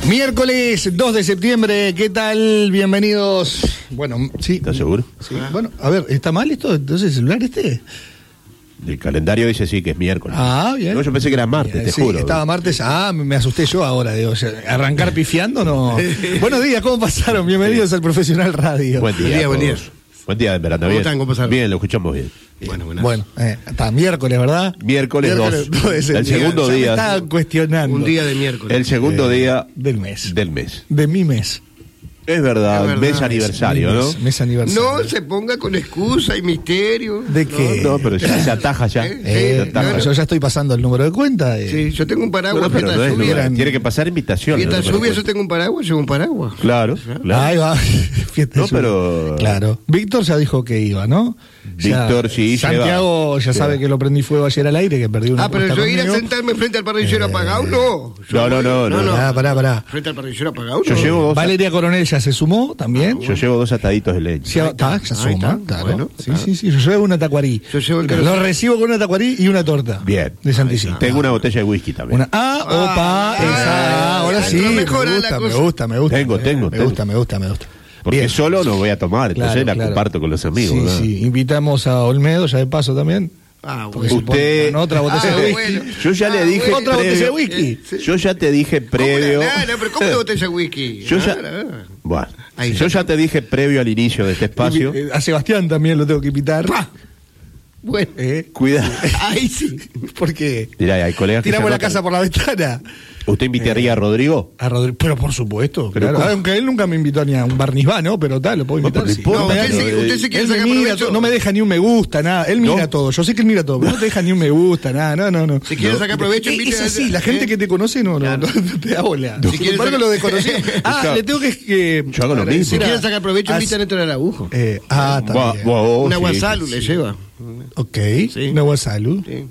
Miércoles 2 de septiembre, ¿qué tal? Bienvenidos. Bueno, sí. ¿Estás seguro? Sí. Bueno, a ver, ¿está mal esto? Entonces, ¿el celular este? El calendario dice sí, que es miércoles. Ah, bien. No, yo pensé que era martes, te sí, juro. Estaba martes. Me asusté yo ahora. Digo, o sea, arrancar pifiando, no. Buenos días, ¿cómo pasaron? Bienvenidos al Profesional Radio. Buen día. Buen día. Buen día, Verano. ¿Cómo Bien. están? ¿Cómo pasaron? Bien, lo escuchamos bien. Bueno, está miércoles, ¿verdad? Miércoles 2. de El septiembre. segundo Ya día. me estaban cuestionando. Un día de miércoles. El segundo día del mes. del mes. De mi mes. Es verdad, Es verdad. mes aniversario, ¿no? Mes aniversario. No se ponga con excusa y misterio. ¿De qué? No, pero ya se ataja ya. Se ataja. No, yo ya estoy pasando el número de cuenta. Sí, yo tengo un No, paraguas. pero fiesta no de es lluvia. lugar. Tiene que pasar invitación. Fiesta de no, lluvia, yo tengo un paraguas, llevo un paraguas. Claro, claro. Ahí va. Fiesta No, de lluvia. pero- Claro. Víctor ya dijo que iba, ¿no? Víctor, sí, Santiago ya sabe que lo prendí fuego ayer al aire, que perdió una Pero apuesta yo ir a conmigo. sentarme frente al parrillero apagado, no. No. Pará. Frente al parrillero apagado, Yo no. llevo dos. Valeria Coronel ya se sumó también. Yo llevo 2 ataditos de leche. Sí, ya Ahí suma, está. claro. Bueno, Sí. Yo llevo una tacuarí. Yo llevo el Lo queroseno. recibo con una tacuarí y una torta. Bien. De Santísimo. Tengo una botella de whisky también. Opa, esa. Ahora ya, sí. no Me mejora la gusta, me cosa. gusta. Tengo. Me gusta. Porque Bien. solo no voy a tomar, entonces la comparto con los amigos. ¿no? Sí. Invitamos a Olmedo, ya de paso también. Bueno. Usted. Con otra botella de whisky. bueno. Yo ya le dije. Otra botella de previo- whisky. Yo ya te dije previo. Pero ¿cómo una botella de whisky? Yo ya. Bueno, Ahí yo está. ya te dije previo al inicio de este espacio. A Sebastián también lo tengo que invitar. Bueno, Cuidado. ahí sí. Porque Mirá, hay colegas que tiramos se la anotan. casa por la ventana. ¿Usted invitaría a Rodrigo? A Rodrigo, pero por supuesto, Pero claro. ¿cómo? Aunque él nunca me invitó ni a un barnizba, ¿no? Pero tal, lo puedo invitar. pero sí. no importa, usted se quiere Él me sacar mira provecho. todo, no me deja ni un me gusta, nada. Él mira ¿No? todo. Yo sé que él mira todo, pero no te deja ni un me gusta, nada. No. Si quiere sacar provecho, invite Es a- así, la gente que te conoce no te da bola. Si Sin quiere embargo, sacar- lo desconocido. Claro. Le tengo que Yo hago lo agradecer mismo. Si a- quieren sacar provecho, a- invitan a entrar al agujo. también. Una sí. guasalu le lleva. Ok, Sí. una guasalu. Sí.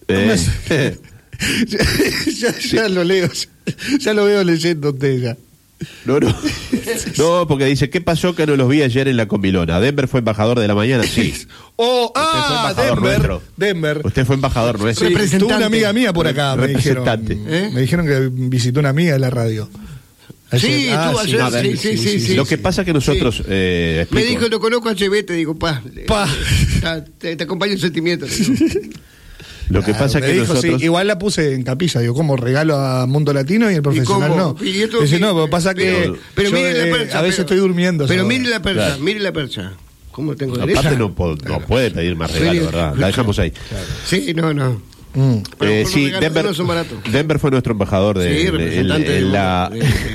Ya lo leo, ya lo veo leyendo usted ya. No. No, porque dice, ¿qué pasó que no los vi ayer en la comilona? ¿Denver fue embajador de la mañana? Sí. Oh, fue embajador nuestro. Denver. Usted fue embajador nuestro. Sí, Representante. estuvo una amiga mía por acá, me dijeron. Representante. Me dijeron que visitó una amiga de la radio. Sí, estuvo ayer, A ver, sí. Lo que pasa es que nosotros... Me explico. dijo, lo conozco a Chevete, digo, Pa. te acompaño el sentimiento. le digo. Lo que pasa es Me que dijo, nosotros... sí, igual la puse en capilla, digo, como regalo a Mundo Latino y el profesional cómo? no. ¿Y esto Dice, qué? no, pero pasa que Pero yo, mire la percha. a veces pero- estoy durmiendo. Pero ¿sabes? mire la percha, Claro. mire la percha. ¿Cómo tengo derecho? Aparte no puede pedir más regalo, Sí, ¿verdad? La dejamos ahí. Sí, no. Mm. Pero por Sí, los regalos no son baratos. Denver fue nuestro embajador Sí, representante en la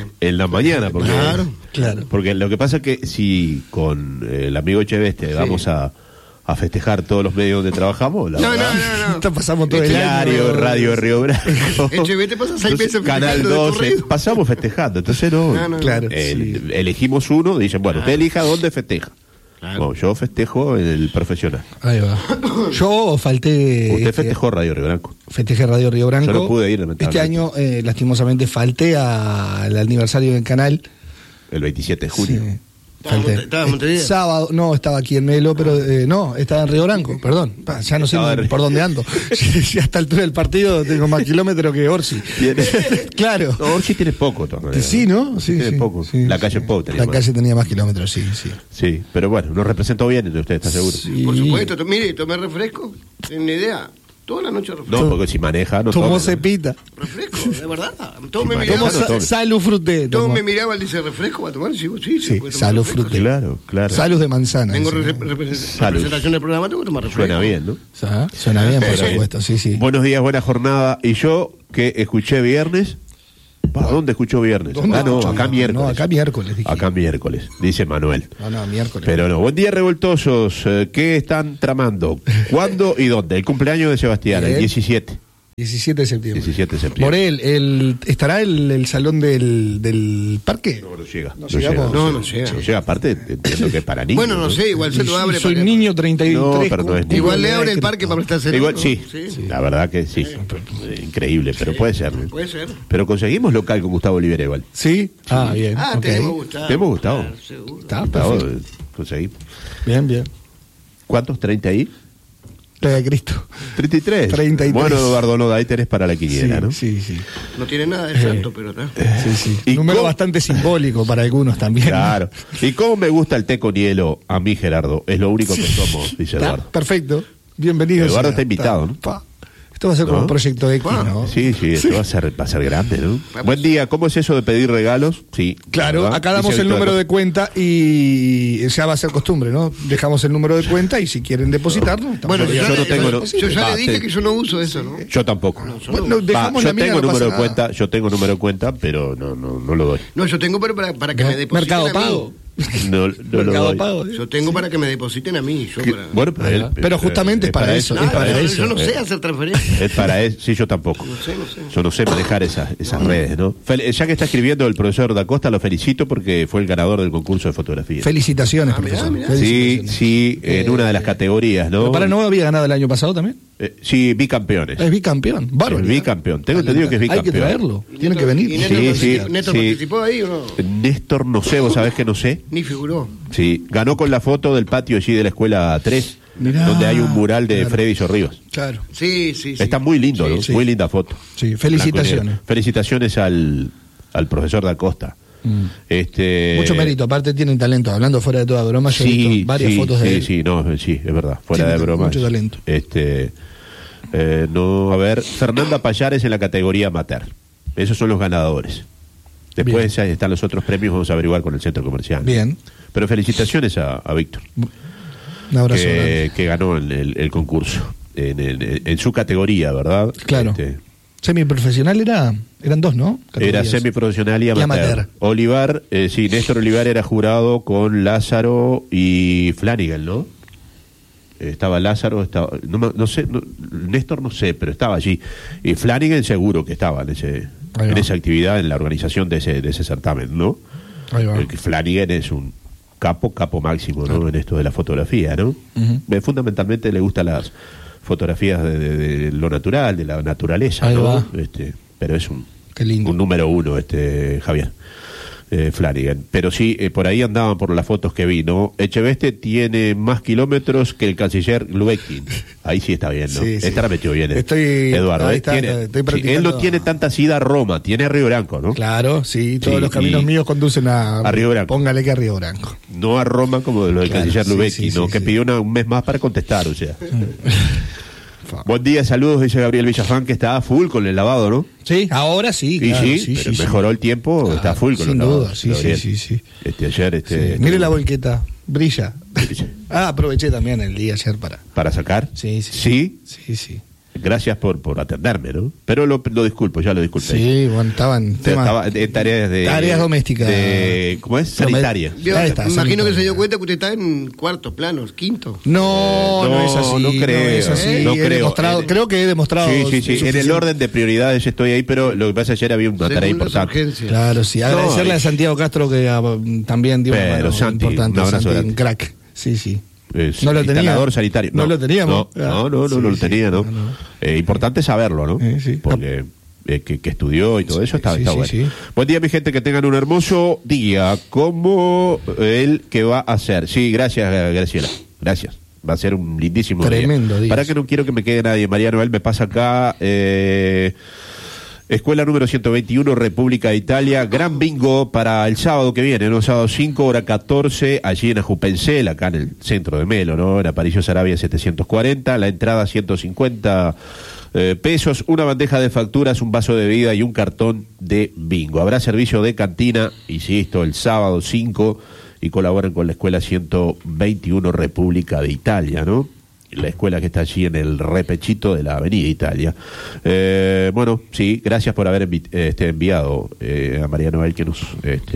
mañana. Porque, Claro. Porque lo que pasa es que si con el amigo Cheveste vamos a festejar todos los medios donde trabajamos, la No. verdad, Esto pasamos todo el Diario, año. Radio Río Branco. El Chevete pasa 6 meses Entonces, Canal festejando de 12, corrido. pasamos festejando. Entonces no, No. Claro. elegimos uno, dicen, bueno, usted elija dónde festeja. Claro. Bueno, yo festejo en el profesional. Ahí va. Yo falté. Usted festejó Radio Río Branco. Festejé Radio Río Branco. Yo no pude ir, lamentablemente. Este año, lastimosamente, falté al aniversario del canal. El 27 de junio. Sí. ¿Estaba en Montevideo? Sábado, no, estaba aquí en Melo, pero no, estaba en Río Branco, perdón. Ya no sé Estaba en- por dónde ando. Ya a esta altura del partido tengo más kilómetros que Orsi. Tiene- Claro. No, Orsi tiene poco todavía. Sí, ¿no? Sí, Tiene poco. La calle Pau tenía La más. calle tenía más kilómetros, sí. Sí, pero bueno, nos representó bien, usted está seguro. Sí. Por supuesto, mire, tomé refresco. Tiene una idea. Toda la noche refresco. No, porque si maneja, no Tomó toma, ¿no? cepita. Refresco, de verdad. Todos me Sí, miraban. Tomó tome. Salud fruté. Todos tomó. me miraban, dice, ¿refresco va a tomar? Sí, Sí, puede tomar salud refresco. fruté. Claro. Salud de manzana. Tengo dice. representación del programa, tengo que tomar refresco. Suena bien, ¿no? Suena bien, por Suena bien. supuesto, sí. Buenos días, buena jornada. Y yo, que escuché viernes... ¿Para dónde escuchó viernes? ¿Dónde Ah, no, escuchó? acá miércoles. No, acá miércoles, dije. Acá miércoles, dice Manuel. No, miércoles. Pero no, buen día revoltosos. ¿Qué están tramando? ¿Cuándo y dónde? El cumpleaños de Sebastián, el 17. 17 de septiembre. 17 de septiembre. Morel, ¿estará el salón del parque? No llega. No llegamos. No llega. No llega, aparte entiendo que es para niños. Bueno, no sé, igual se lo abre. Soy para- niño 33. No, pero no es niño. Igual le abre el parque para prestarse. Igual, sí, la verdad que sí. Increíble, pero puede ser. ¿no? Puede ser. Pero conseguimos local con Gustavo Olivera igual. ¿Sí? Ah, bien. Ah, ok. tenemos Gustavo. ¿Te hemos gustado? Claro, seguro. Está Gustavo, perfecto. conseguimos. Bien. ¿Cuántos? ¿30 ahí? La de Cristo. 33. 33. Bueno, Eduardo, no, ahí tenés para la quiniela, Sí, ¿no? sí, sí. No tiene nada de santo, pero está. Sí, sí. ¿Y Número cómo? bastante simbólico para algunos también. Claro. ¿Y cómo me gusta el té con hielo a mí, Gerardo? Es lo único que somos, dice Está Eduardo. perfecto. Bienvenido. Eduardo sea. está invitado, ¿no? Pa. Esto va a ser como ¿No? un proyecto X, ¿no? Sí, esto va a ser grande, ¿no? Buen día, ¿cómo es eso de pedir regalos? Sí. Claro, ¿verdad? acá damos Dice el Víctor número acá. de cuenta y ya va a ser costumbre, ¿no? Dejamos el número de cuenta y si quieren depositarlo. Bueno, yo no tengo- yo ya Ah, le dije sí. que yo no uso eso, ¿no? Yo tampoco. Bueno, dejamos yo la mía, tengo no número pasa de nada. cuenta, yo tengo número de cuenta, pero no lo doy. No, yo tengo pero para que me depositen Mercado a mí. Pago. No lo Mercado doy. Pago. Yo tengo para que me depositen a mí. Yo Que- para... Bueno, pero, él- Pero justamente es para eso, No, es para pero eso. yo no sé hacer transferencias. Es para eso. Sí, yo tampoco. No sé. Yo no sé manejar esas redes, ¿no? Ya que está escribiendo el profesor Da Costa, lo felicito porque fue el ganador del concurso de fotografía. Felicitaciones, Ah, mirá, profesor. mirá. Sí, Felicitaciones. sí, en una de las categorías, ¿no? ¿Pero para no había ganado el año pasado también? Sí, bicampeones. Es bicampeón. Bárbaro. Es bicampeón. Tengo entendido que es Hay que bicampeón. traerlo. Tiene que venir. ¿Y Néstor, Sí, participó- sí, Néstor sí. participó ahí o no? Néstor, no sé, vos sabés que no sé. Ni figuró. Sí, ganó con la foto del patio allí de la escuela 3, Mirá, donde hay un mural de claro. Freddy Sorribas. Claro. Sí. Está muy lindo, Sí, ¿no? sí. Muy linda foto. Sí, felicitaciones. Blanco y negro. Felicitaciones al profesor Da Costa. Mucho mérito, aparte tienen talento. Hablando fuera de toda broma, yo he visto varias fotos de él. Sí, es verdad, fuera Tiene de broma. mucho talento. No, a ver, Fernanda Payares en la categoría amateur. Esos son los ganadores. Después ya están los otros premios, vamos a averiguar con el centro comercial. Bien. Pero felicitaciones a Víctor, Un abrazo. grande. que ganó el concurso en su categoría, ¿verdad? Claro. Semiprofesional eran dos, ¿no? Era Categorías. semiprofesional y amateur. amateur. Olivar, sí, Néstor Olivar era jurado con Lázaro y Flanagan, ¿no? Estaba Lázaro, no sé, Néstor no sé, pero estaba allí. Y Flanagan seguro que estaba en Ahí va. esa actividad, en la organización de ese certamen, ¿no? Ahí va. Flanagan es un capo máximo, ¿no? En esto de la fotografía, ¿no? Ujú. Fundamentalmente le gustan las fotografías de lo natural, de la naturaleza, Ahí ¿no? va. Pero es Qué lindo. un número uno, Javier Flanagan. Pero sí, por ahí andaban por las fotos que vi, ¿no? Echeveste tiene más kilómetros que el canciller Luekin. Ahí sí está bien, ¿no? Sí, sí. Esta la metió bien, Eduardo. ahí está, Tiene- estoy sí, practicando. él no tiene tanta ida a Roma, tiene a Río Branco, ¿no? Claro, sí, todos Sí, los caminos y- míos conducen a Río Branco. Póngale que a Río Branco. No a Roma como lo del Claro, canciller sí, Lubecky, sí, ¿no? sí, Que sí. pidió un mes más para contestar, o sea. Buen día, saludos, dice Gabriel Villafán, que está a full con el lavado, ¿no? Sí, ahora sí. Y claro, sí, pero mejoró el tiempo, Claro, está full con sin los duda, lavados, sí, Gabriel. sí. Ayer, Sí, mire la volqueta, brilla. Aproveché también el día ayer para. para sacar. Sí. Sí, gracias por atenderme, ¿no? Pero lo disculpo, ya lo disculpé. Sí, bueno, estaban Estaba en tareas de... Tareas domésticas. ¿Cómo es? Sanitarias. Yo Ahí está, me imagino que sanitaria. se dio cuenta que usted está en cuartos planos, quinto. No, no es así. no creo, es así. no He creo. demostrado, creo que he demostrado. Sí. En el suficiente. orden de prioridades estoy ahí, pero lo que pasa ayer había una tarea Según las importante. urgencias. Claro, sí. Agradecerle No, a Santiago Castro que también dio una Pero, mano Santi, importante. un abrazo Santi, grande. un crack. Sí. No lo teníamos. sanitario. No lo teníamos. No lo Sí, tenía, ¿no? no. Importante saberlo, ¿no? Sí. Porque que estudió y todo eso está bueno. Sí. Buen día, mi gente, que tengan un hermoso día, como el que va a ser. Sí, gracias, Graciela. Gracias. Va a ser un lindísimo Tremendo día. Para que no quiero que me quede nadie. María Noel me pasa acá. Escuela número 121, República de Italia. Gran bingo para el sábado que viene, ¿no? Sábado 5, hora 14, allí en Ajupencel, acá en el centro de Melo, ¿no? En Aparicio Sarabia 740. La entrada 150 pesos. Una bandeja de facturas, un vaso de bebida y un cartón de bingo. Habrá servicio de cantina, insisto, el sábado 5 y colaboran con la Escuela 121, República de Italia, ¿no? La escuela que está allí en el repechito de la Avenida Italia. Bueno, sí, gracias por haber enviado a María Noel que nos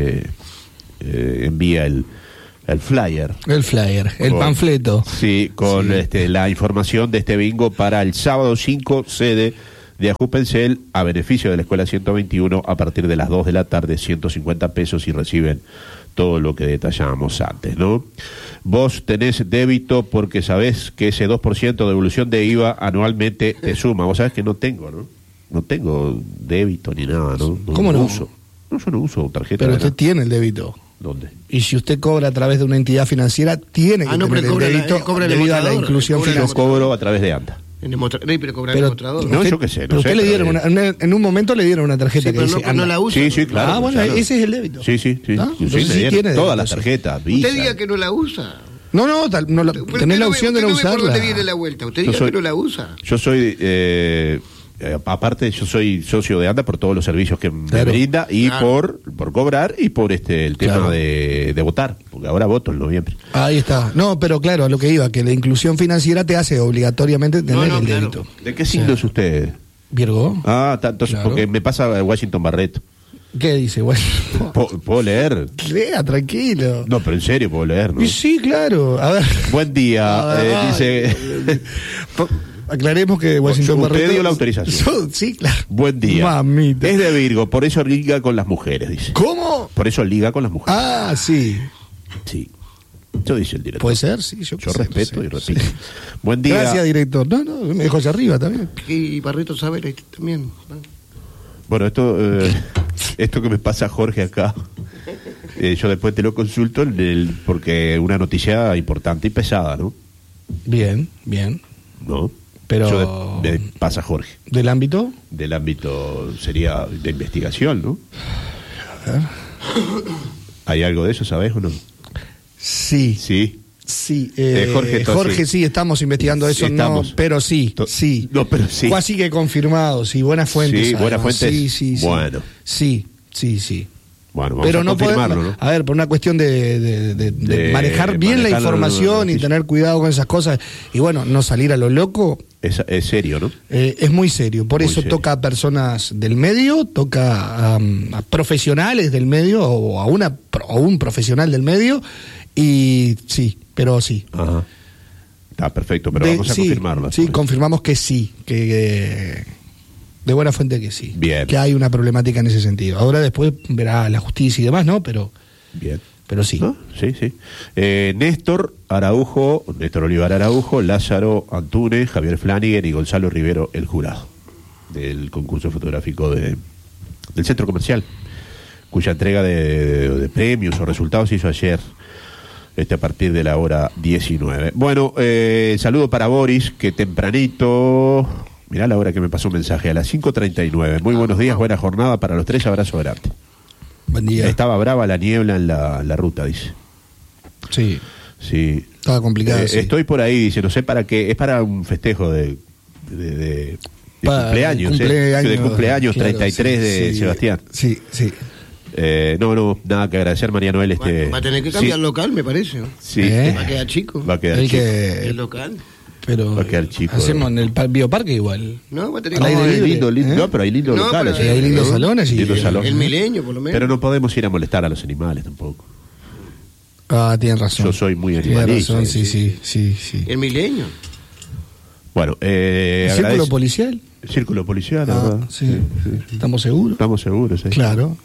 envía el flyer. El flyer, el panfleto. Sí, con la información de este bingo para el sábado 5, sede de Ajupencel, a beneficio de la Escuela 121, a partir de las 2 de la tarde, 150 pesos y reciben todo lo que detallábamos antes, ¿no? Vos tenés débito porque sabés que ese 2% de devolución de IVA anualmente te suma. Vos sabés que no tengo, ¿no? No tengo débito ni nada, ¿no? ¿Cómo no? Uso. No, yo no uso tarjeta. Pero de usted nada. tiene el débito. ¿Dónde? Y si usted cobra a través de una entidad financiera, tiene que no, tener pero el débito cobra el debido a la demostrador, inclusión cobra el Yo financiera. cobro a través de ANDA. Pero cobra el Pero demostrador. No, usted- yo qué sé, no pero sé, usted le pero dieron en un momento le dieron una tarjeta Sí, que pero dice no ANDA. la usa. Sí, sí, claro. Bueno, claro. ese es el débito. Sí, sí, sí. Ah, Sí, entonces me sí dieron tiene todas las débito, tarjetas, Visa. Usted diga que no la usa. No, tenés la opción de no ¿Por usarla. dónde viene la vuelta? Usted Yo diga soy- que no la usa. Yo soy, aparte, yo soy socio de ANDA por todos los servicios que me Claro. brinda y Claro. por cobrar y por el tema Claro. de votar, porque ahora voto en noviembre. Ahí está. No, pero claro, a lo que iba, que la inclusión financiera te hace obligatoriamente tener No, el claro. débito. ¿De qué signo es usted? ¿Virgo? Entonces, Claro. porque me pasa Washington Barreto. ¿Qué dice? Bueno, ¿Puedo leer? lea, tranquilo. No, pero en serio puedo leer, ¿no? Y sí, claro. A ver. Buen día, Ay, dice... Aclaremos que Washington Usted Barreto... dio la autorización. Sí, claro. Buen día. Mamita. Es de Virgo, por eso liga con las mujeres, dice. ¿Cómo? Por eso liga con las mujeres. Ah, sí. Sí. Eso dice el director. Puede ser, sí. Yo Yo sé, respeto no y sé, repito. sí. Buen día. Gracias, director. No, me dejó hacia arriba también. Y Barreto sabe también. Bueno, esto que me pasa a Jorge acá, yo después te lo consulto porque una noticia importante y pesada, ¿no? Bien, bien. ¿No? Pero- Me pasa a Jorge. ¿Del ámbito? Del ámbito sería de investigación, ¿no? A ver. ¿Hay algo de eso, sabes o no? Sí. Sí. Sí, Jorge, entonces, Jorge, sí, estamos investigando eso, estamos. no, pero sí, sí. No, pero sí. Fue así que confirmado, sí, buenas fuentes. Sí, buenas además. fuentes. Sí. Bueno. Sí. Bueno, vamos Pero a no confirmarlo, podemos, ¿no? a ver, por una cuestión de De manejar bien la manejar información y noticia. tener cuidado con esas cosas y bueno, no salir a lo loco, Es serio, ¿no? es muy serio. Por Muy eso serio. toca a personas del medio, toca a profesionales del medio o a un profesional del medio y sí, pero sí. Ajá. Está perfecto, pero vamos a Sí, confirmarlo. Sí, confirmamos que sí, que de buena fuente que sí. Bien. Que hay una problemática en ese sentido. Ahora después verá la justicia y demás, ¿no? Pero Bien. sí. ¿No? Sí, sí. Néstor Olivar Araujo, Lázaro Antunes, Javier Flanagan y Gonzalo Rivero, el jurado del concurso fotográfico del centro comercial, cuya entrega de premios o resultados se hizo ayer, a partir de la hora 19. Bueno, saludo para Boris, que tempranito, mirá la hora que me pasó un mensaje, a las 5:39. Muy buenos días, buena jornada para los tres, abrazo grande. Buen día. Estaba brava la niebla en la ruta, dice. Sí, Sí. estaba complicado. Sí. Estoy por ahí, dice, no sé para qué, es para un festejo de Para cumpleaños, de cumpleaños claro, 33 sí, de sí, Sebastián. Sí, sí. No, nada que agradecer, María Noel. Va a tener que cambiar el local, me parece. ¿no? Sí, ¿Eh? Va a quedar chico. va a quedar Hay chico. que- El local. Pero Va a quedar chico. hacemos en el bioparque igual. No, va a tener Al aire No, es libre, lindo, ¿eh? no, pero hay lindos No, locales. pero hay lindos ¿no? salones y- Lindos salones. El Milenio, por lo menos. Pero no podemos ir a molestar a los animales tampoco. Ah, tienen razón. Yo soy muy Tiene animalista. razón, sí. El Milenio. Bueno, ¿El círculo agradezco- policial? Círculo policial, Ah, ¿verdad? sí. ¿Estamos seguros? Estamos seguros, sí. Claro.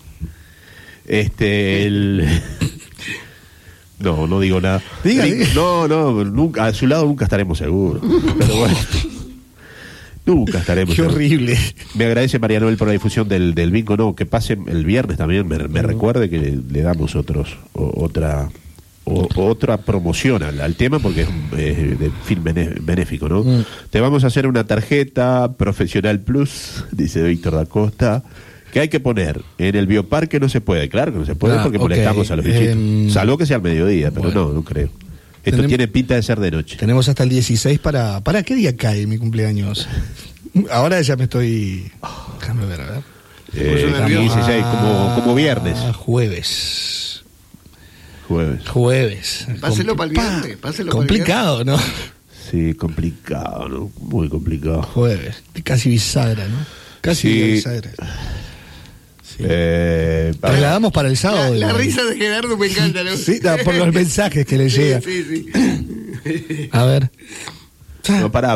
No digo nada. Diga. No, nunca, a su lado nunca estaremos seguros. Pero bueno, nunca estaremos Qué seguros. horrible. Me agradece María Noel por la difusión del bingo. No, que pase el viernes también. Me recuerde que le damos otra promoción al tema porque es de fin benéfico, ¿no? Te vamos a hacer una tarjeta Profesional Plus, dice Víctor da Costa, que hay que poner en el bioparque. No se puede, claro que no se puede porque ok. molestamos a los bichitos. Salvo que sea al mediodía, pero bueno. no creo. Esto tiene pinta de ser de noche. Tenemos hasta el 16 para qué día cae mi cumpleaños. Ahora ya me estoy... Déjame ver, a ver. puso nervioso. 16, como viernes. Jueves. Jueves. Páselo para el viernes. Páselo para el Complicado, ¿no? Sí, complicado, ¿no? Muy complicado. Jueves. Casi bisagra, ¿no? Casi Sí. bisagra. Sí. Para- Trasladamos para el sábado. La risa de Gerardo me encanta, ¿no? Sí, no, por los mensajes que le llegan. Sí. A ver. No, pará.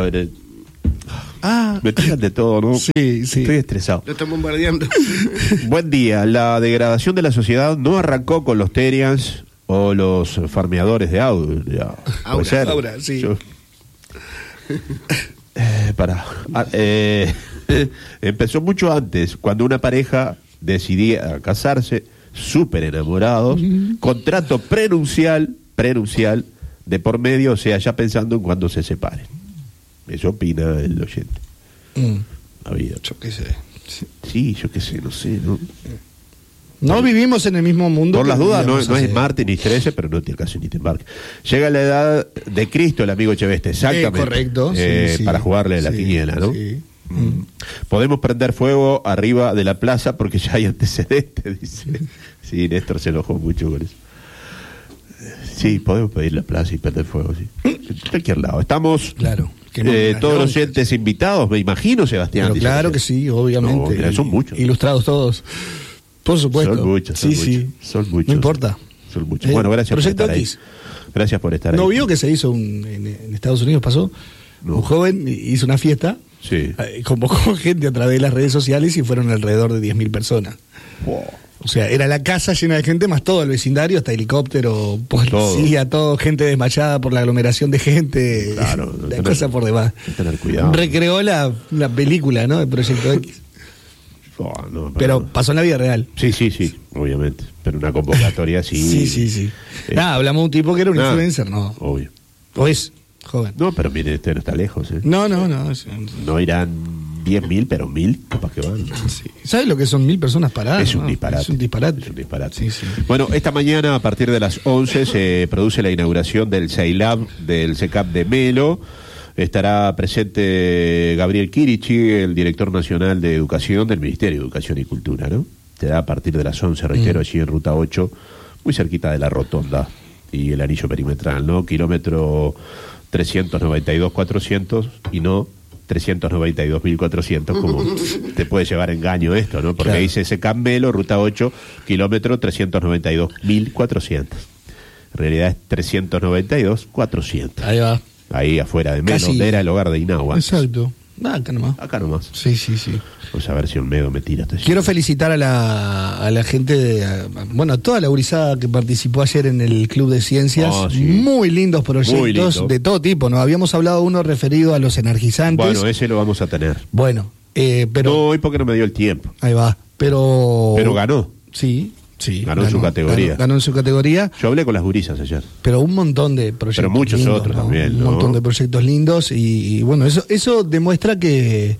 Me tiran de todo, ¿no? Sí. Estoy estresado. Lo están bombardeando. Buen día. La degradación de la sociedad no arrancó con los Terians o los farmeadores de audio. Puede ser. Aura, sí. Pará. Empezó mucho antes, cuando una pareja decidía casarse, súper enamorados, contrato prenupcial de por medio, o sea, ya pensando en cuándo se separen. Eso opina el oyente. La vida. Yo qué sé. Sí, yo qué sé, no sé, ¿no? No vivimos en el mismo mundo. Por las dudas, no vivíamos hace- es Marte ni 13, pero no tiene casi ni te embarque. Llega la edad de Cristo el amigo Echeveste, exactamente. Correcto. Sí. Para jugarle la Sí, quiniela, ¿no? sí. Podemos prender fuego arriba de la plaza porque ya hay antecedentes, dice. Sí, Néstor se enojó mucho con eso. Sí, podemos pedir la plaza y prender fuego, sí. En cualquier lado. Estamos Claro. todos los oyentes invitados, me imagino, Sebastián. Pero dice claro que Sebastián. sí, obviamente. No, mira, son muchos. Ilustrados todos. Por supuesto. Son muchos, son muchos. No importa. Son muchos. Bueno, gracias por Proyecto estar ahí. X. Gracias por estar ¿No ahí. vio que se hizo en Estados Unidos? Pasó. No. Un joven hizo una fiesta, Sí. convocó gente a través de las redes sociales y fueron alrededor de 10.000 personas. Wow. O sea, era la casa llena de gente, más todo el vecindario, hasta helicóptero, policía, todo, gente desmayada por la aglomeración de gente. Claro, La cosa por demás. hay que tener cuidado. Recreó la película, ¿no? De Proyecto X. Oh, no, Pero pasó en la vida real. Sí, obviamente. Pero una convocatoria sí. Sí. Nada, hablamos de un tipo que era un influencer, ¿no? Obvio. O es joven. No, pero mire, este no está lejos, ¿eh? No. No irán 10.000, pero 1.000, capaz que van. Sí. ¿Sabes lo que son 1.000 personas paradas? Es un no? disparate. Es un disparate. Es un disparate. Sí. Bueno, esta mañana a partir de las 11 se produce la inauguración del CEILAB del CECAP de Melo. Estará presente Gabriel Kirichi, el director nacional de Educación del Ministerio de Educación y Cultura, ¿no? Se da a partir de las 11, reitero, allí en Ruta 8, muy cerquita de la Rotonda y el anillo perimetral, ¿no? Kilómetro 392.400 y no 392.400, como te puede llevar engaño esto, ¿no? Porque claro. dice CECAP Melo, Ruta 8, kilómetro 392.400. En realidad es 392.400. Ahí va. Ahí afuera de Melo, Casi. donde era el hogar de Inagua. Exacto. Acá nomás. Acá nomás. Sí. Vamos a ver si un medo me tira. Quiero felicitar a la gente, a toda la gurizada que participó ayer en el Club de Ciencias. Oh, sí. Muy lindos Muy proyectos lindo. de todo tipo, ¿no? Habíamos hablado uno referido a los energizantes. Bueno, ese lo vamos a tener. Pero... No, hoy porque no me dio el tiempo. Ahí va. Pero ganó. Sí. Ganó en su categoría. Ganó en su categoría. Yo hablé con las gurisas ayer. Pero un montón de proyectos. Pero muchos lindos, otros ¿no? también, Un ¿no? montón de proyectos lindos. Y bueno, eso demuestra que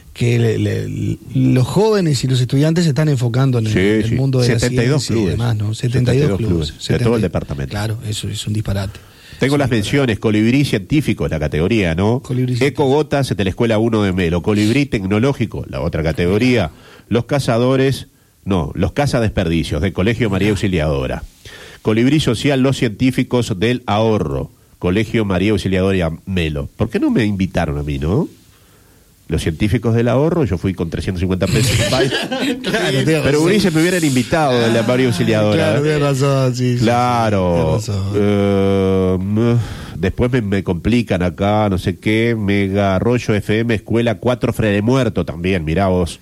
los jóvenes y los estudiantes se están enfocando en el mundo de 72 la ciencia clubes. y demás, ¿no? 72 clubes. De todo el departamento. Claro, eso es un disparate. Tengo las menciones. Colibrí científico es la categoría, ¿no? Colibrí Ecogotas de la Escuela 1 de Melo. Colibrí tecnológico, la otra categoría. Los cazadesperdicios del Colegio María Auxiliadora. Colibrí social, los científicos del ahorro. Colegio María Auxiliadora Melo. ¿Por qué no me invitaron a mí, no? Los científicos del ahorro, yo fui con 350 pesos. Pero Ulises me hubieran invitado de la María Auxiliadora. Claro, tienes razón, sí. Claro. Tienes razón. Después me complican acá, no sé qué. Mega Arroyo FM, Escuela 4 Frere Muerto también, mirá vos.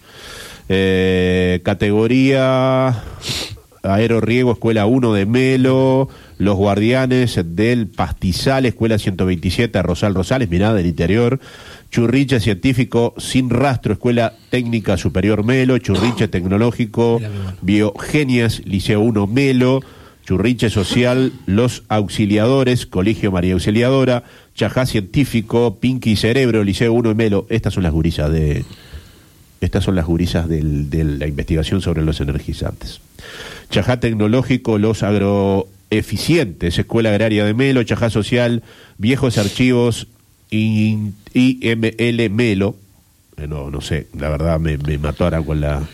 Categoría Aero Riego, Escuela 1 de Melo. Los Guardianes del Pastizal, Escuela 127, Rosales, mirá, del interior. Churriche Científico Sin Rastro, Escuela Técnica Superior Melo. Churriche Tecnológico Biogenias, Liceo 1 Melo. Churriche Social, Los Auxiliadores, Colegio María Auxiliadora. Chajá Científico, Pinky Cerebro, Liceo 1 Melo. Estas son las gurisas de la investigación sobre los energizantes. Chajá Tecnológico, Los Agroeficientes, Escuela Agraria de Melo. Chajá Social, Viejos Archivos, IML Melo. No sé, la verdad me mató ahora con la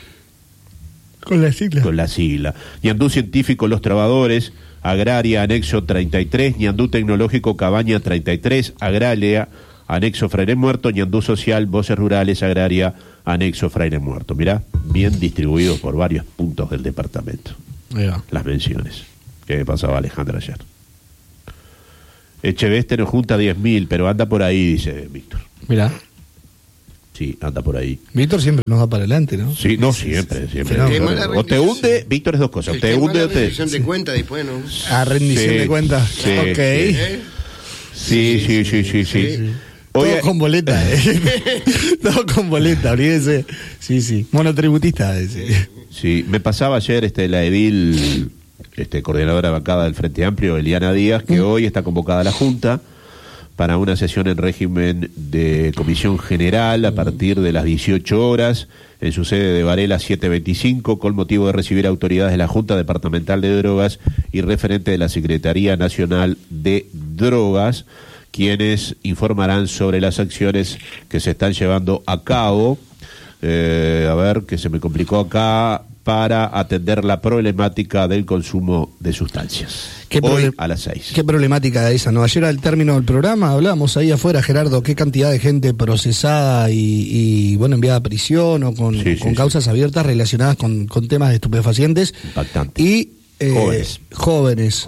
sigla. Ñandú Científico, Los Trabadores, Agraria, Anexo 33. Ñandú Tecnológico, Cabaña 33. Agraria, Anexo Fraile Muerto. Ñandú Social, Voces Rurales, Agraria, Anexo Fraile Muerto. Mirá, bien distribuidos por varios puntos del departamento. Las menciones que me pasaba Alejandra ayer. Echeveste nos junta 10.000, pero anda por ahí, dice Víctor. Mirá. Sí, anda por ahí. Víctor siempre nos va para adelante, ¿no? Sí, no, siempre. Fenómeno. O te hunde, Víctor es dos cosas. O te hunde o te... rendición de cuenta después, ¿no? Rendición de cuentas. Sí, Ok. ¿Eh? Sí. Hoy Todo con boleta, Todo con boleta, olvídese. Sí. Monotributista. Sí, me pasaba ayer la edil, coordinadora de bancada del Frente Amplio, Eliana Díaz, que hoy está convocada a la Junta para una sesión en régimen de comisión general a partir de las 18 horas en su sede de Varela 725, con motivo de recibir autoridades de la Junta Departamental de Drogas y referente de la Secretaría Nacional de Drogas, quienes informarán sobre las acciones que se están llevando a cabo. A ver, que se me complicó acá, para atender la problemática del consumo de sustancias. Hoy a las 6. Qué problemática esa, ¿no? Ayer al término del programa hablábamos ahí afuera, Gerardo, qué cantidad de gente procesada y bueno, enviada a prisión o con causas abiertas relacionadas con temas de estupefacientes. Impactante. Y jóvenes.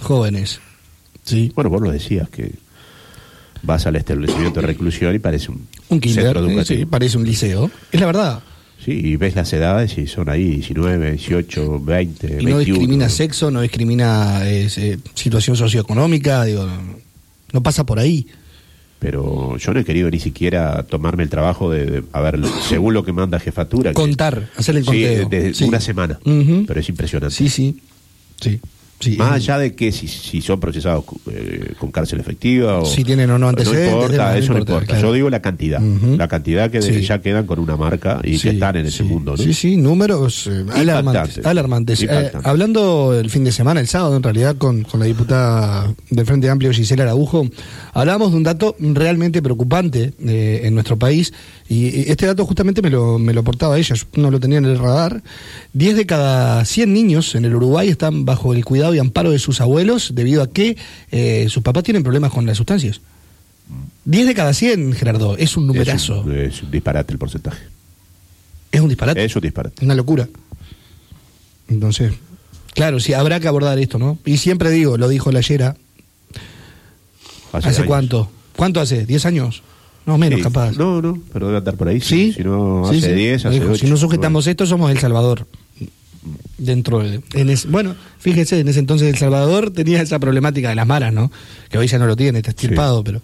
Sí. Bueno, vos lo decías, que vas al establecimiento de reclusión y parece un kinder, centro educativo. Sí, parece un liceo. Es la verdad. Sí, y ves las edades y son ahí 19, 18, 20, y 21. No discrimina sexo, no discrimina situación socioeconómica, no pasa por ahí. Pero yo no he querido ni siquiera tomarme el trabajo de a ver, según lo que manda jefatura. Hacerle el conteo. De una semana, pero es impresionante. Sí. Más allá de que si son procesados con cárcel efectiva o si tienen o no antecedentes, no importa, eso no importa. Claro. Yo digo la cantidad que ya quedan con una marca y que están en ese mundo, ¿no? Sí, números alarmantes. Hablando el fin de semana, el sábado en realidad, con la diputada del Frente Amplio, Gisela Araujo, hablábamos de un dato realmente preocupante en nuestro país, y este dato justamente me lo aportaba ella, yo no lo tenía en el radar. 10 de cada 100 niños en el Uruguay están bajo el cuidado y amparo de sus abuelos debido a que sus papás tienen problemas con las sustancias. 10 de cada 100, Gerardo, es un numerazo. Es un disparate el porcentaje. Es un disparate. Es un disparate. Una locura. Entonces, claro, sí, habrá que abordar esto, ¿no? Y siempre digo, lo dijo la Yera. ¿Hace cuánto? ¿Cuánto hace? ¿10 años? No, menos, capaz. No, pero debe andar por ahí. Sí. Si no, hace 10, hace 8. Si no sujetamos esto, somos El Salvador. Bueno, fíjese, en ese entonces El Salvador tenía esa problemática de las maras, ¿no? Que hoy ya no lo tiene, está extirpado, pero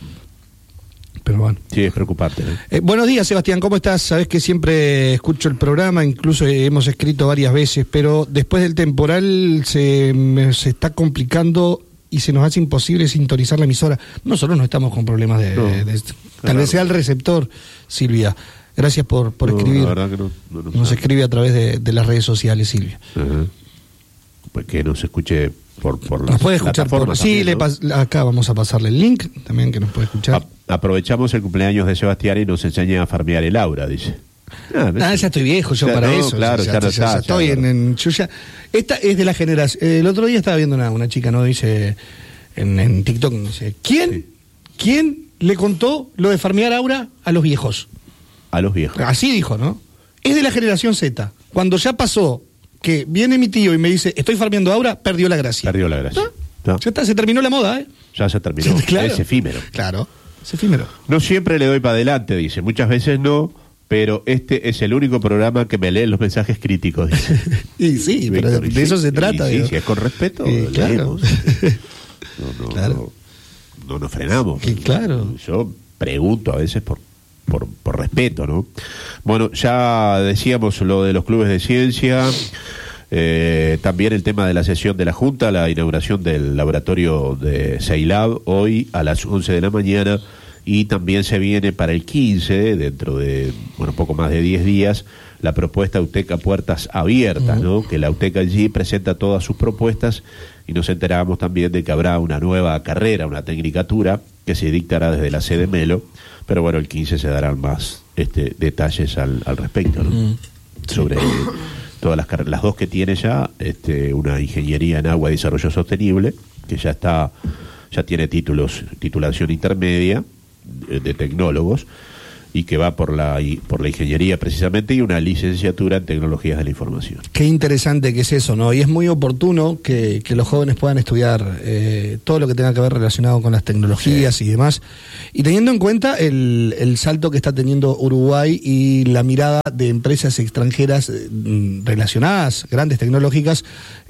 bueno. Sí, es preocupante, ¿no? Buenos días, Sebastián, ¿cómo estás? Sabés que siempre escucho el programa, incluso hemos escrito varias veces, pero después del temporal se está complicando y se nos hace imposible sintonizar la emisora. Nosotros no estamos con problemas tal vez sea el receptor, Silvia. Gracias por escribir. La verdad que no nos escribe a través de las redes sociales, Silvia. Pues que nos escuche por nos puede escuchar también, ¿no? Acá vamos a pasarle el link también, que nos puede escuchar. Aprovechamos el cumpleaños de Sebastián y nos enseña a farmear el aura, dice. Ya estoy viejo yo para eso. Claro, ya estoy yo ya. Esta es de la generación. El otro día estaba viendo una chica, ¿no? Dice en TikTok, dice, ¿quién le contó lo de farmear aura a los viejos? A los viejos. Así dijo, ¿no? Es de la generación Z. Cuando ya pasó que viene mi tío y me dice, estoy farmeando aura, perdió la gracia. No. Ya está, se terminó la moda, ¿eh? Ya se terminó. Claro. Es efímero. Claro, es efímero. No siempre le doy para adelante, dice. Muchas veces no, pero este es el único programa que me lee los mensajes críticos, dice. Y sí, Víctor, pero de eso se trata. Sí, si es con respeto, claro. Claro. No nos frenamos. Claro. Yo pregunto a veces por respeto, ¿no? Bueno, ya decíamos lo de los clubes de ciencia, también el tema de la sesión de la Junta, la inauguración del laboratorio de Ceilab hoy a las 11 de la mañana, y también se viene para el 15, dentro de, poco más de 10 días, la propuesta UTECA Puertas Abiertas, ¿no? Que la UTECA allí presenta todas sus propuestas, y nos enteramos también de que habrá una nueva carrera, una tecnicatura, que se dictará desde la sede Melo, pero bueno, el 15 se darán más detalles al respecto, ¿no? Sobre todas las dos que tiene ya, una ingeniería en agua y desarrollo sostenible, que ya tiene titulación intermedia de tecnólogos, y que va por la ingeniería precisamente, y una licenciatura en tecnologías de la información. Qué interesante que es eso, ¿no? Y es muy oportuno que los jóvenes puedan estudiar todo lo que tenga que ver relacionado con las tecnologías y demás, y teniendo en cuenta el salto que está teniendo Uruguay y la mirada de empresas extranjeras relacionadas, grandes tecnológicas,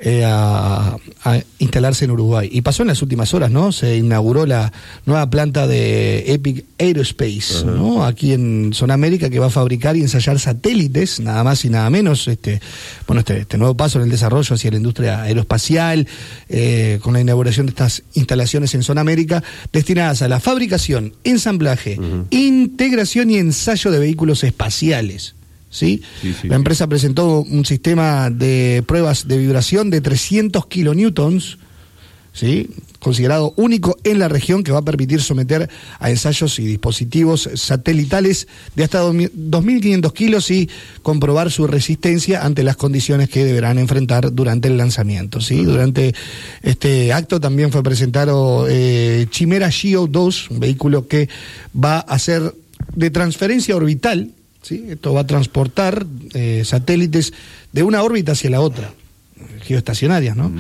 a instalarse en Uruguay. Y pasó en las últimas horas, ¿no? Se inauguró la nueva planta de Epic Aerospace, ¿no? Aquí en Zona América, que va a fabricar y ensayar satélites, nada más y nada menos. Este nuevo paso en el desarrollo hacia la industria aeroespacial, con la inauguración de estas instalaciones en Zona América, destinadas a la fabricación, ensamblaje, integración y ensayo de vehículos espaciales. ¿Sí? La empresa presentó un sistema de pruebas de vibración de 300 kilonewtons, ¿sí? Considerado único en la región, que va a permitir someter a ensayos y dispositivos satelitales de hasta 2.500 kilos y comprobar su resistencia ante las condiciones que deberán enfrentar durante el lanzamiento, ¿sí? Durante este acto también fue presentado Chimera Geo 2, un vehículo que va a ser de transferencia orbital, ¿sí? Esto va a transportar satélites de una órbita hacia la otra, geoestacionarias, ¿no?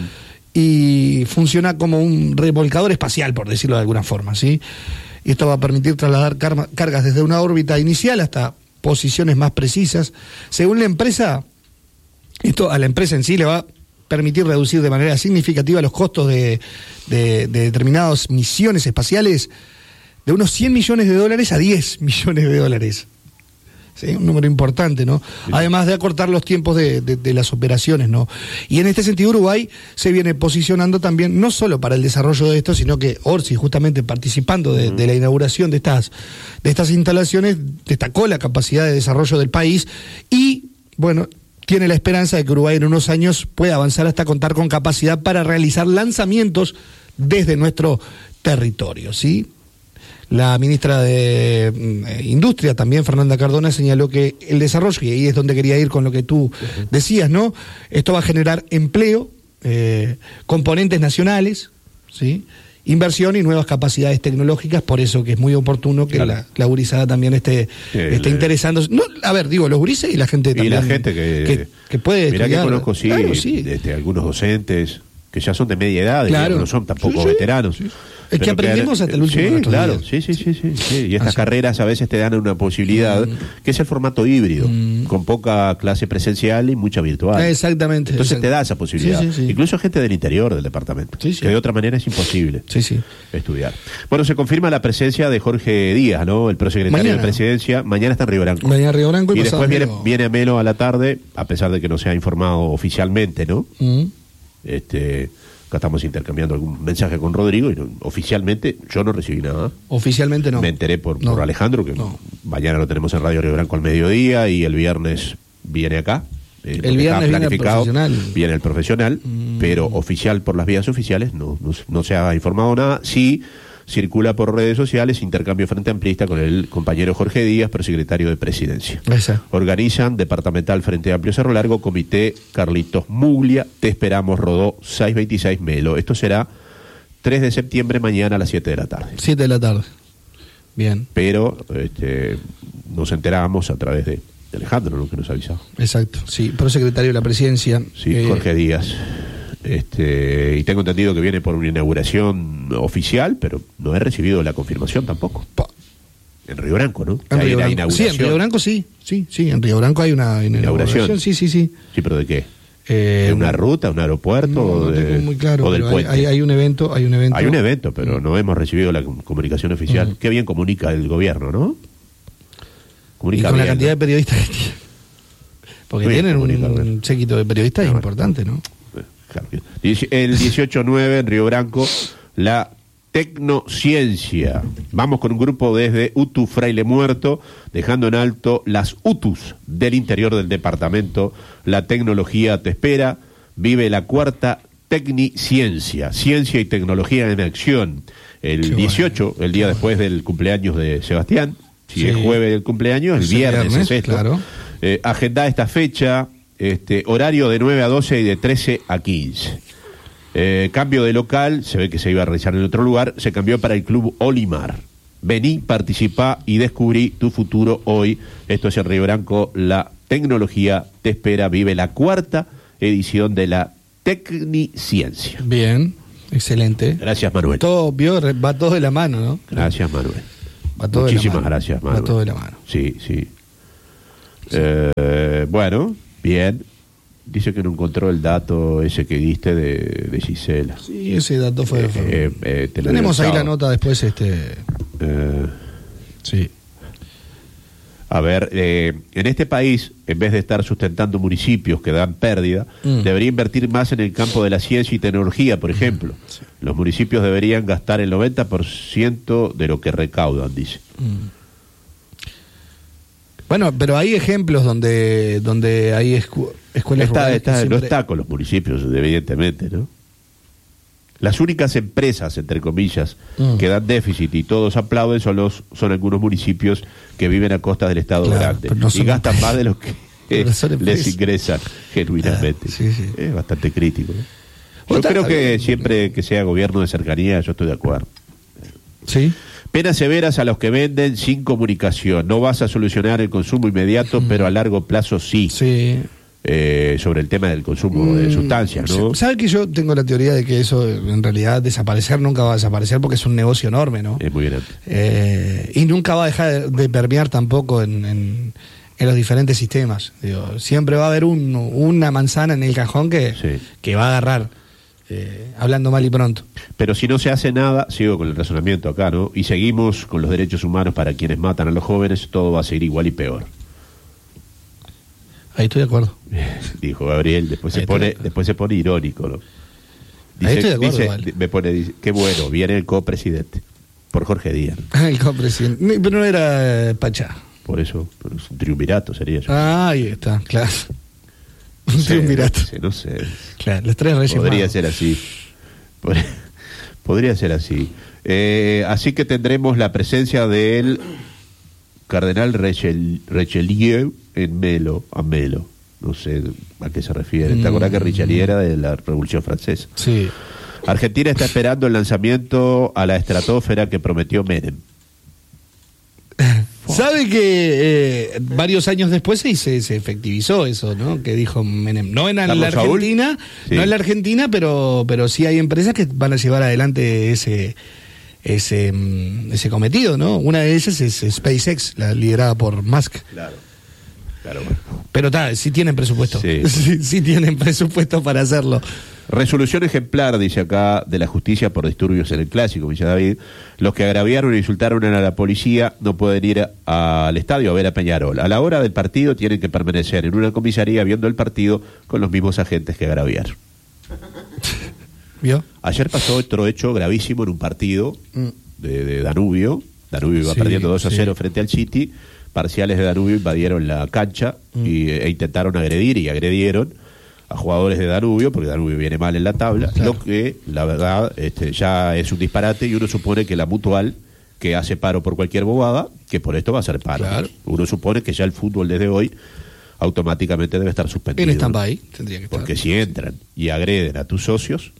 Y funciona como un remolcador espacial, por decirlo de alguna forma, ¿sí? Y esto va a permitir trasladar cargas desde una órbita inicial hasta posiciones más precisas. Según la empresa, esto a la empresa en sí le va a permitir reducir de manera significativa los costos de determinadas misiones espaciales de unos $100 millones a $10 millones. Sí, un número importante, ¿no? Sí. Además de acortar los tiempos de las operaciones, ¿no? Y en este sentido Uruguay se viene posicionando también, no solo para el desarrollo de esto, sino que Orsi, justamente participando de la inauguración de estas instalaciones, destacó la capacidad de desarrollo del país y, bueno, tiene la esperanza de que Uruguay en unos años pueda avanzar hasta contar con capacidad para realizar lanzamientos desde nuestro territorio, ¿sí? La ministra de Industria, también Fernanda Cardona, señaló que el desarrollo, y ahí es donde quería ir con lo que tú decías, ¿no? Esto va a generar empleo, componentes nacionales, ¿sí? Inversión y nuevas capacidades tecnológicas, por eso que es muy oportuno que la gurizada también esté interesándose. No, a ver, digo, los gurises y la gente también. Y la gente que puede mirá estudiar. Que conozco, sí, claro, sí. Algunos docentes que ya son de media edad, claro, y no son tampoco veteranos. Sí. Es que aprendimos hasta el último. Sí, claro, sí. Y estas carreras a veces te dan una posibilidad, que es el formato híbrido, con poca clase presencial y mucha virtual. Exactamente. Entonces te da esa posibilidad. Sí. Incluso gente del interior del departamento, que de otra manera es imposible estudiar. Bueno, se confirma la presencia de Jorge Díaz, ¿no? El prosecretario de Presidencia. Mañana está en Río Branco. Mañana Río Branco y después viene a Melo a la tarde, a pesar de que no se ha informado oficialmente, ¿no? Acá estamos intercambiando algún mensaje con Rodrigo y oficialmente yo no recibí nada. Oficialmente no. Me enteré por Alejandro, que mañana lo tenemos en Radio Río Branco al mediodía y el viernes viene acá. El viernes viene el profesional. Viene el profesional, pero oficial por las vías oficiales no se ha informado nada. Sí circula por redes sociales intercambio Frente Amplista con el compañero Jorge Díaz, prosecretario de Presidencia. Organizan Departamental Frente Amplio Cerro Largo, Comité Carlitos Muglia, Te Esperamos Rodó 626 Melo. Esto será 3 de septiembre, mañana a las 7 de la tarde. 7 de la tarde. Bien. Pero nos enteramos a través de Alejandro, ¿no? Que nos avisaba. Exacto, sí, prosecretario de la Presidencia. Sí, Jorge Díaz. Y tengo entendido que viene por una inauguración oficial, pero no he recibido la confirmación tampoco. En Río Branco, ¿no? En Río Branco. Sí, en Río Branco sí, en Río Branco hay una inauguración. Sí. Sí, pero ¿de qué? ¿De una ruta, un aeropuerto? No tengo muy claro, ¿o del puente? Hay un evento. Hay un evento, pero no hemos recibido la comunicación oficial. Qué bien comunica el gobierno, ¿no? Comunica y con bien, la cantidad de periodistas que tienen. Porque muy tienen un séquito de periodistas importante, ¿no? El 18-9 en Río Branco, la Tecnociencia. Vamos con un grupo desde Utu Fraile Muerto, dejando en alto las UTUs del interior del departamento. La tecnología te espera. Vive la cuarta Tecniciencia, ciencia y tecnología en acción. El 18, el día después del cumpleaños de Sebastián. Si es jueves el cumpleaños, el viernes es esto. Claro. Agenda esta fecha. Horario de 9 a 12 y de 13 a 15. Cambio de local, se ve que se iba a realizar en otro lugar, se cambió para el Club Olimar. Vení, participá y descubrí tu futuro hoy. Esto es en Río Branco, la tecnología te espera. Vive la 4ª edición de la Tecniciencia. Bien, excelente. Gracias, Manuel. Todo, va todo de la mano, ¿no? Gracias, Manuel. Va todo Muchísimas de la mano. gracias, Manuel. Va todo de la mano. Sí. Bueno, bien. Dice que no encontró el dato ese que diste de Gisela. Sí, ese dato fue... Tenemos ahí la nota después, sí. A ver, en este país, en vez de estar sustentando municipios que dan pérdida, debería invertir más en el campo de la ciencia y tecnología, por ejemplo. Sí. Los municipios deberían gastar el 90% de lo que recaudan, dice. Bueno, pero hay ejemplos donde hay escuelas rurales no está con los municipios, evidentemente, ¿no? Las únicas empresas, entre comillas, que dan déficit y todos aplauden son algunos municipios que viven a costa del Estado grande y gastan más de lo que les ingresan genuinamente. Sí. Es bastante crítico, ¿no? Yo creo que siempre que sea gobierno de cercanía, yo estoy de acuerdo. Sí. Penas severas a los que venden sin comunicación. No vas a solucionar el consumo inmediato, pero a largo plazo sí. Sí. Sobre el tema del consumo de sustancias, ¿no? ¿Sabe que yo tengo la teoría de que eso en realidad desaparecer nunca va a desaparecer porque es un negocio enorme, ¿no? Es muy grande. Y nunca va a dejar de permear tampoco en los diferentes sistemas. Digo, siempre va a haber una manzana en el cajón que va a agarrar. Hablando mal y pronto. Pero si no se hace nada, sigo con el razonamiento acá, ¿no? Y seguimos con los derechos humanos para quienes matan a los jóvenes, todo va a seguir igual y peor. Ahí estoy de acuerdo. Dijo Gabriel, después se pone irónico, ¿no? Ahí estoy de acuerdo. Dice, qué bueno, viene el copresidente, por Jorge Díaz. El copresidente, pero no era Pachá. Por eso, pero es un triunvirato sería yo. Ahí está, claro. Un triunvirato. No sé. Claro, los 3 reyes Podría magos. ser así. Podría ser así. Así que tendremos la presencia del cardenal Richelieu en Melo. No sé a qué se refiere. ¿Te acordás que Richelieu era de la Revolución Francesa? Sí. Argentina está esperando el lanzamiento a la estratosfera que prometió Menem. ¿Sabe que varios años después se efectivizó eso, ¿no? Que dijo Menem. No en la Argentina, sí. No en la Argentina, pero sí hay empresas que van a llevar adelante ese cometido, ¿no? Una de ellas es SpaceX, la liderada por Musk. Claro. Pero sí tienen presupuesto. Sí tienen presupuesto para hacerlo. Resolución ejemplar, dice acá, de la justicia por disturbios en el Clásico, dice David. Los que agraviaron e insultaron a la policía no pueden ir al estadio a ver a Peñarol. A la hora del partido tienen que permanecer en una comisaría viendo el partido con los mismos agentes que agraviaron. ¿Vio? Ayer pasó otro hecho gravísimo en un partido de Danubio. Danubio iba perdiendo 2-0 frente al City. Parciales de Danubio invadieron la cancha e intentaron agredir y agredieron a jugadores de Danubio, porque Danubio viene mal en la tabla, claro. Lo que, la verdad, ya es un disparate y uno supone que la Mutual, que hace paro por cualquier bobada, que por esto va a hacer paro. Claro. Uno supone que ya el fútbol desde hoy automáticamente debe estar suspendido. En stand-by tendría que estar. Porque si entran y agreden a tus socios,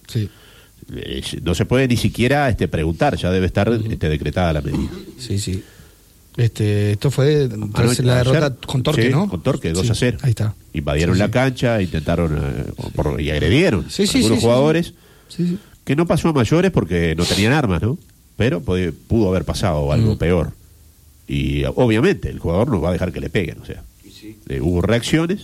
no se puede ni siquiera preguntar, ya debe estar decretada la medida. Sí. Esto fue tras la derrota con Torque, ¿no? Con Torque, 2-0. Ahí está. Invadieron la cancha, intentaron y agredieron a algunos jugadores. Que no pasó a mayores porque no tenían armas, ¿no? Pero pudo haber pasado algo peor. Y obviamente el jugador no va a dejar que le peguen, o sea. Hubo reacciones.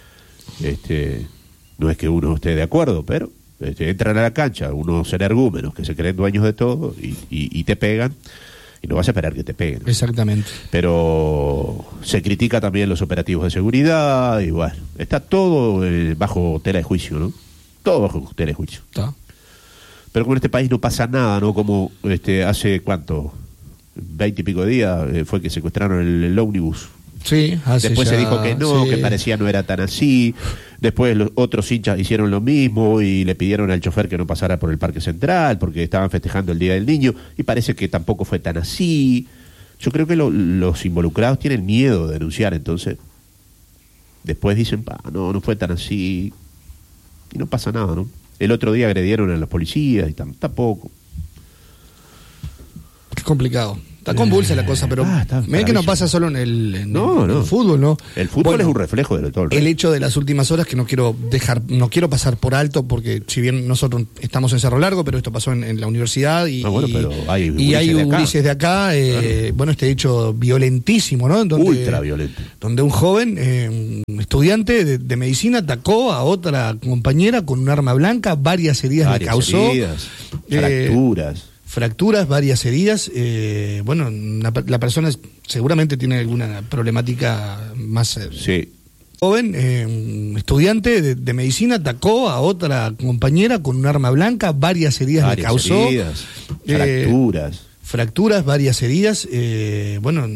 No es que uno esté de acuerdo, pero entran a la cancha unos energúmenos que se creen dueños de todo y te pegan. Y no vas a esperar que te peguen. Exactamente. Pero se critica también los operativos de seguridad y bueno, está todo bajo tela de juicio, ¿no? Todo bajo tela de juicio. Está. Pero con este país no pasa nada, ¿no? Como hace, ¿cuánto? 20 y pico de días fue que secuestraron el ómnibus. Sí, después se dijo que no, que parecía no era tan así. Después los otros hinchas hicieron lo mismo y le pidieron al chofer que no pasara por el Parque Central porque estaban festejando el Día del Niño y parece que tampoco fue tan así. Yo creo que los involucrados tienen miedo de denunciar, entonces después dicen, no fue tan así y no pasa nada, ¿no? El otro día agredieron a los policías y tampoco. Qué complicado. Está convulsa la cosa, pero ven que no pasa solo en el fútbol, ¿no? El fútbol es un reflejo de todo el hecho de las últimas horas que no quiero pasar por alto, porque si bien nosotros estamos en Cerro Largo, pero esto pasó en la universidad y hay gurises de acá, claro. Bueno, este hecho violentísimo, ¿no? Ultra violento. Donde un joven, estudiante de medicina, atacó a otra compañera con un arma blanca, varias heridas le causó. Fracturas, varias heridas. Bueno, la persona seguramente tiene alguna problemática más. Sí. Joven, estudiante de medicina, atacó a otra compañera con un arma blanca, varias heridas le causó. Fracturas. Fracturas, varias heridas. Bueno,